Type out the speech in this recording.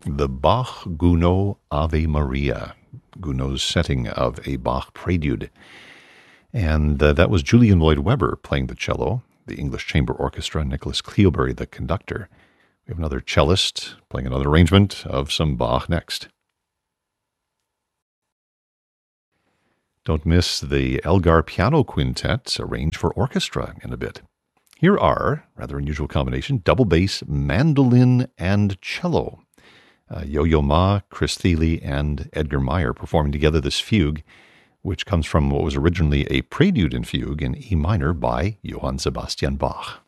the Bach Gounod Ave Maria, Gounod's setting of a Bach prelude. And that was Julian Lloyd Webber playing the cello, the English Chamber Orchestra, Nicholas Cleobury, the conductor. We have another cellist playing another arrangement of some Bach next. Don't miss the Elgar Piano Quintet, arranged for orchestra in a bit. Here are, rather unusual combination, double bass, mandolin, and cello. Yo-Yo Ma, Chris Thile, and Edgar Meyer performing together this fugue, which comes from what was originally a prelude and fugue in E minor by Johann Sebastian Bach.